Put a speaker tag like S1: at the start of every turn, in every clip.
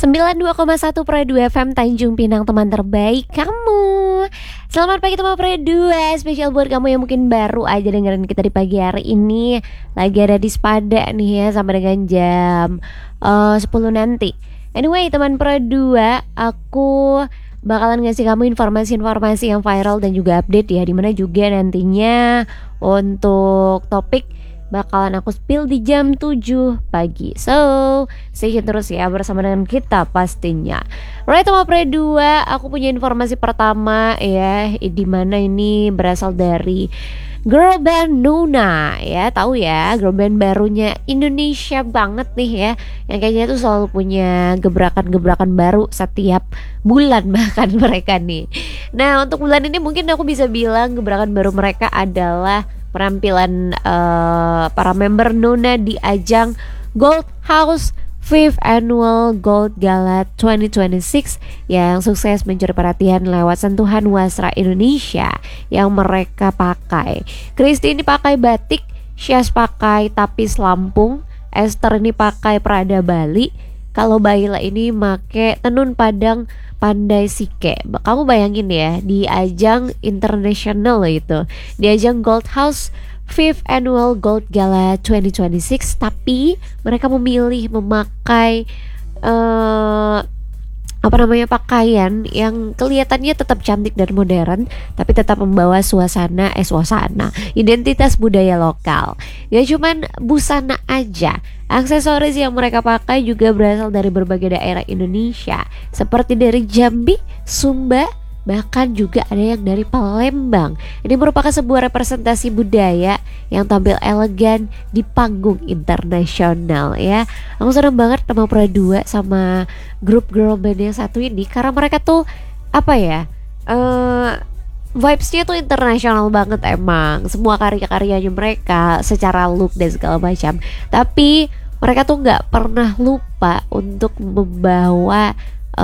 S1: 92,1 Pro 2 FM Tanjung Pinang, teman terbaik kamu. Selamat pagi teman Pro 2. Spesial buat kamu yang mungkin baru aja dengerin kita di pagi hari ini. Lagi ada di Spada nih ya, sampai dengan jam 10 nanti. Anyway teman Pro 2, aku bakalan ngasih kamu informasi-informasi yang viral dan juga update ya, dimana juga nantinya untuk topik bakalan aku spill di jam 7 pagi. So, stay tune terus ya bersama dengan kita pastinya. Right, teman Pro 2, aku punya informasi pertama ya, dimana ini berasal dari girl band Nona ya. Tahu ya, girl band barunya Indonesia banget nih ya, yang kayaknya tuh selalu punya gebrakan-gebrakan baru setiap bulan bahkan mereka nih. Nah, untuk bulan ini mungkin aku bisa bilang gebrakan baru mereka adalah penampilan para member Nona di ajang Gold House 5th Annual Gold Gala 2026 yang sukses mencuri perhatian lewat sentuhan wasra Indonesia yang mereka pakai. Kristi ini pakai batik, Syaz pakai tapis Lampung, Esther ini pakai Prada Bali, kalau Baila ini make tenun Padang Pandai Sike. Kamu bayangin ya, di ajang internasional itu, di ajang Gold House 5th Annual Gold Gala 2026, tapi mereka memilih memakai pakaian yang kelihatannya tetap cantik dan modern, tapi tetap membawa suasana identitas budaya lokal. Ya cuman busana aja. Aksesoris yang mereka pakai juga berasal dari berbagai daerah Indonesia, seperti dari Jambi, Sumba, bahkan juga ada yang dari Palembang. Ini merupakan sebuah representasi budaya yang tampil elegan di panggung internasional ya. Aku senang banget sama Pro 2 sama grup girl band yang satu ini, karena mereka tuh vibes-nya tuh internasional banget emang. Semua karya-karyanya mereka secara look dan segala macam, tapi mereka tuh nggak pernah lupa untuk membawa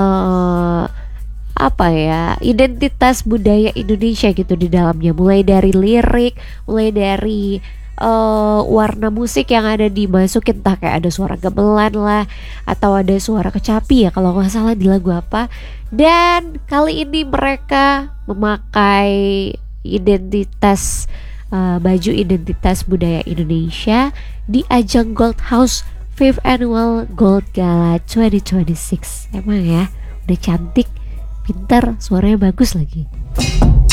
S1: identitas budaya Indonesia gitu di dalamnya, mulai dari lirik, mulai dari warna musik yang ada dimasukin, entah kayak ada suara gamelan lah atau ada suara kecapi ya kalau nggak salah di lagu apa. Dan kali ini mereka memakai baju identitas budaya Indonesia di ajang Gold House 5th Annual Gold Gala 2026. Emang ya, udah cantik, pintar, suaranya bagus lagi.